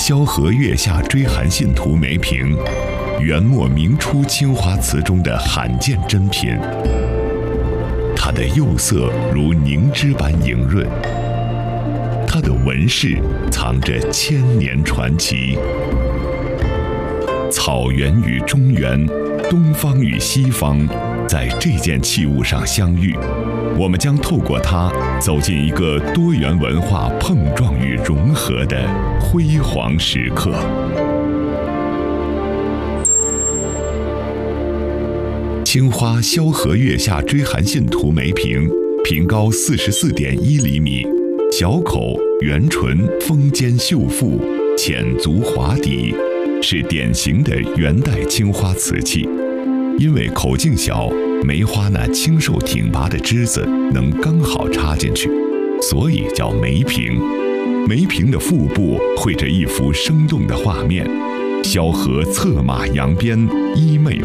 萧何月下追韩信图梅瓶，元末明初青花瓷中的罕见珍品。它的釉色如凝脂般莹润，它的纹饰藏着千年传奇。草原与中原，东方与西方，在这件器物上相遇，我们将透过它走进一个多元文化碰撞与融合的辉煌时刻。青花萧何月下追韩信图梅瓶，瓶高44.1厘米，小口圆唇，丰尖秀腹，浅足滑底，是典型的元代青花瓷器。因为口径小，梅花那清瘦挺拔的枝子能刚好插进去，所以叫梅瓶。梅瓶的腹部绘着一幅生动的画面，萧何策马扬鞭，衣袂